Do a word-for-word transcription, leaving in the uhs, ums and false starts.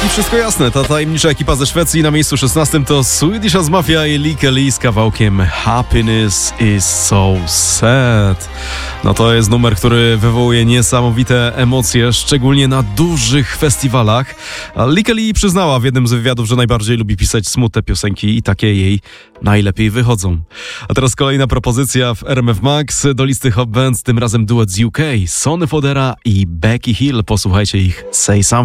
I wszystko jasne, ta tajemnicza ekipa ze Szwecji na miejscu szesnastym to Swedish House Mafia i Lykke Li z kawałkiem Happiness is so sad. No to jest numer, który wywołuje niesamowite emocje, szczególnie na dużych festiwalach. Lykke Li przyznała w jednym z wywiadów, że najbardziej lubi pisać smutne piosenki i takie jej najlepiej wychodzą. A teraz kolejna propozycja w R M F Max do listy Hot Bands, tym razem duet z U K, Sonny Fodera i Becky Hill. Posłuchajcie ich Say Something.